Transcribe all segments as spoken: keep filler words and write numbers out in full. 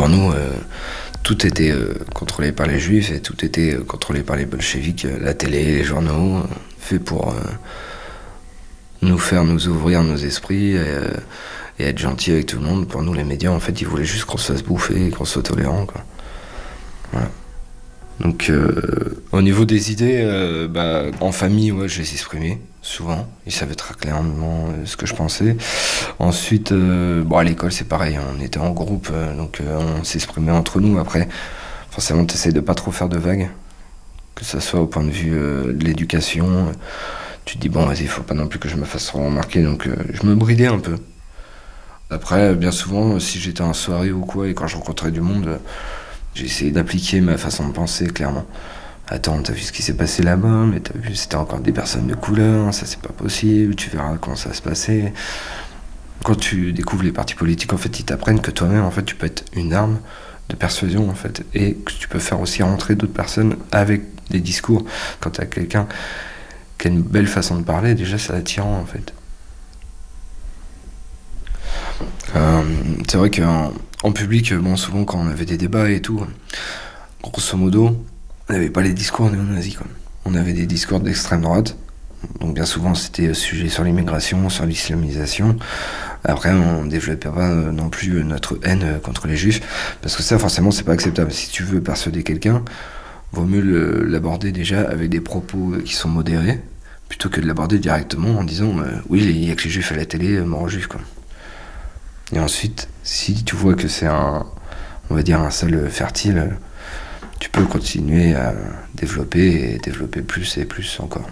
pour nous, euh, tout était euh, contrôlé par les juifs et tout était euh, contrôlé par les bolcheviks, euh, la télé, les journaux, euh, fait pour euh, nous faire nous ouvrir nos esprits et, euh, et être gentils avec tout le monde. Pour nous, les médias, en fait, ils voulaient juste qu'on se fasse bouffer et qu'on soit tolérant, quoi. Voilà. Donc, euh, au niveau des idées, euh, bah, en famille, ouais, je les exprimais souvent. Ils savaient très clairement euh, ce que je pensais. Ensuite, euh, bon, à l'école, c'est pareil. On était en groupe, euh, donc euh, on s'exprimait entre nous. Après, forcément, tu essaies de pas trop faire de vagues, que ce soit au point de vue euh, de l'éducation. Tu te dis, bon, vas-y, il faut pas non plus que je me fasse remarquer. Donc, euh, je me bridais un peu. Après, bien souvent, si j'étais en soirée ou quoi, et quand je rencontrais du monde, euh, j'ai essayé d'appliquer ma façon de penser, clairement. Attends, t'as vu ce qui s'est passé là-bas, mais t'as vu, c'était encore des personnes de couleur, ça c'est pas possible, tu verras comment ça va se passer. Quand tu découvres les partis politiques, en fait, ils t'apprennent que toi-même, en fait, tu peux être une arme de persuasion, en fait, et que tu peux faire aussi rentrer d'autres personnes avec des discours. Quand t'as quelqu'un qui a une belle façon de parler, déjà, c'est attirant, en fait. Euh, c'est vrai qu'en en public, bon, souvent, quand on avait des débats et tout, grosso modo, on n'avait pas les discours néo-nazis, quoi. On avait des discours d'extrême droite. Donc bien souvent, c'était sujet sur l'immigration, sur l'islamisation. Après, on ne développait pas non plus notre haine contre les juifs, parce que ça, forcément, c'est pas acceptable. Si tu veux persuader quelqu'un, vaut mieux le, l'aborder déjà avec des propos qui sont modérés, plutôt que de l'aborder directement en disant euh, « Oui, il y a que les juifs à la télé, mort aux juifs, quoi. » Et ensuite, si tu vois que c'est un, on va dire, un sol fertile, tu peux continuer à développer et développer plus et plus encore.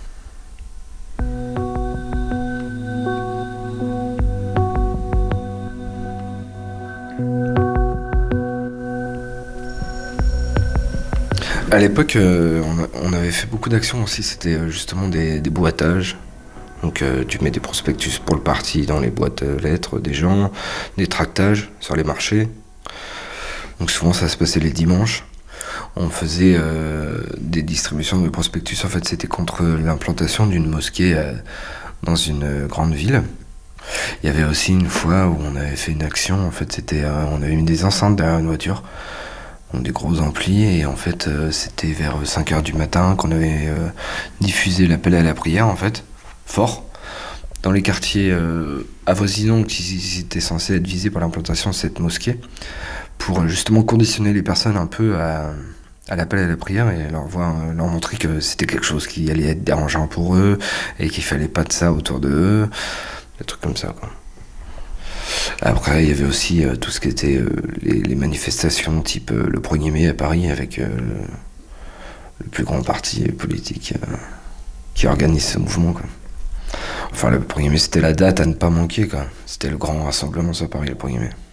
À l'époque, euh, on, a, on avait fait beaucoup d'actions aussi. C'était euh, justement des, des boîtages. Donc euh, tu mets des prospectus pour le parti dans les boîtes euh, lettres des gens, des tractages sur les marchés. Donc souvent ça se passait les dimanches. On faisait euh, des distributions de prospectus. En fait, c'était contre l'implantation d'une mosquée euh, dans une euh, grande ville. Il y avait aussi une fois où on avait fait une action. En fait, c'était, euh, on avait mis des enceintes derrière une voiture, donc des gros amplis, et en fait, euh, c'était vers cinq heures du matin qu'on avait euh, diffusé l'appel à la prière, en fait, fort, dans les quartiers euh, avoisinants qui étaient censés être visés par l'implantation de cette mosquée, pour justement conditionner les personnes un peu à, à l'appel à la prière et leur, voir, leur montrer que c'était quelque chose qui allait être dérangeant pour eux et qu'il fallait pas de ça autour d'eux, des trucs comme ça, quoi. Après, il y avait aussi euh, tout ce qui était euh, les, les manifestations type euh, le premier mai à Paris avec euh, le plus grand parti politique euh, qui organise ce mouvement, quoi. Enfin, le premier mai, c'était la date à ne pas manquer, quoi. C'était le grand rassemblement sur Paris, le premier mai.